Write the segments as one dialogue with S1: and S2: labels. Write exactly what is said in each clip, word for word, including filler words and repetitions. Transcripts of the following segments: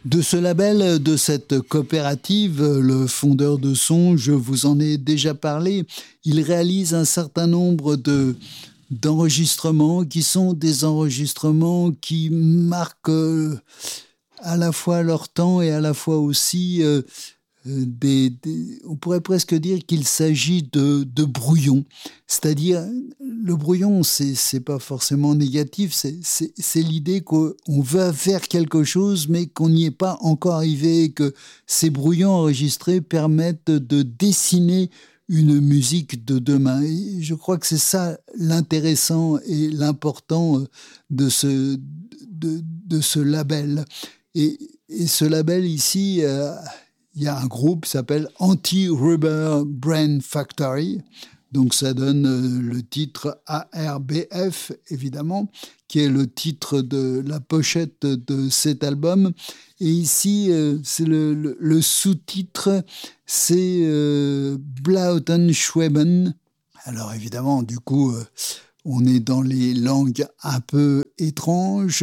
S1: De ce label, de cette coopérative, le fondeur de son, je vous en ai déjà parlé, il réalise un certain nombre de, d'enregistrements qui sont des enregistrements qui marquent euh, à la fois leur temps et à la fois aussi euh, des, des... On pourrait presque dire qu'il s'agit de, de brouillons. C'est-à-dire, le brouillon, c'est, c'est pas forcément négatif, c'est, c'est, c'est l'idée qu'on veut faire quelque chose, mais qu'on n'y est pas encore arrivé, et que ces brouillons enregistrés permettent de dessiner une musique de demain. Et je crois que c'est ça l'intéressant et l'important de ce, de, de ce label. Et, et ce label ici... Euh, il y a un groupe qui s'appelle Anti-Rubber Brain Factory. Donc ça donne euh, le titre A R B F, évidemment, qui est le titre de la pochette de cet album. Et ici, euh, c'est le, le, le sous-titre, c'est euh, Blauten Schweben. Alors évidemment, du coup, euh, on est dans les langues un peu étranges.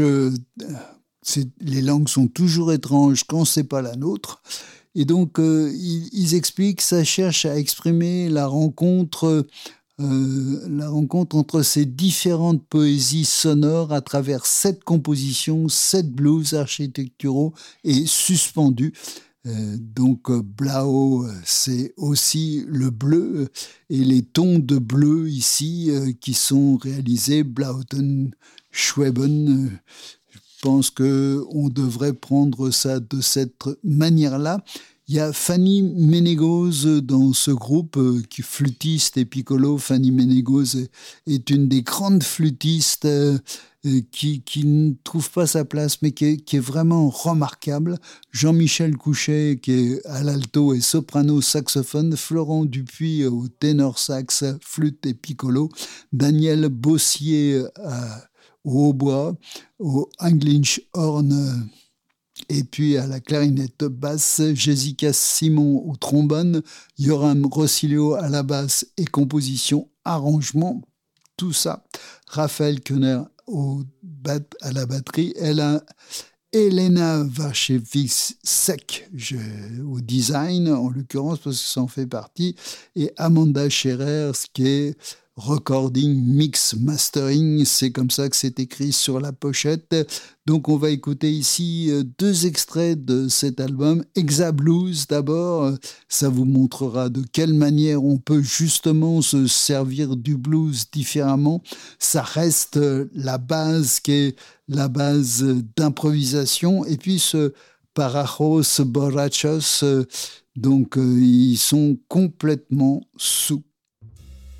S1: C'est, les langues sont toujours étranges quand c'est pas la nôtre. Et donc, euh, ils, ils expliquent, ça cherche à exprimer la rencontre, euh, la rencontre entre ces différentes poésies sonores à travers sept compositions, sept blues architecturaux et suspendus. Euh, donc, euh, Blau, c'est aussi le bleu, et les tons de bleu ici euh, qui sont réalisés, Blauten, Schweben. Euh, Je pense qu'on devrait prendre ça de cette manière-là. Il y a Fanny Menegoz dans ce groupe, euh, qui flûtiste et piccolo. Fanny Menegoz est, est une des grandes flûtistes euh, qui, qui ne trouve pas sa place, mais qui est, qui est vraiment remarquable. Jean-Michel Couchet, qui est à l'alto et soprano saxophone. Florent Dupuis au ténor sax, flûte et piccolo. Daniel Bossier à au hautbois, au English horn et puis à la clarinette basse, Jessica Simon au trombone, Yoram Rossilio à la basse et composition, arrangement, tout ça. Raphaël Koener au bat, à la batterie, elle a Elena Varchevich-Sek au design, en l'occurrence, parce que ça en fait partie, et Amanda Scherer, ce qui est recording, mix, mastering, c'est comme ça que c'est écrit sur la pochette. Donc on va écouter ici deux extraits de cet album. Exa Blues d'abord, ça vous montrera de quelle manière on peut justement se servir du blues différemment. Ça reste la base qui est la base d'improvisation, et puis ce Parajos Borrachos, donc ils sont complètement sous.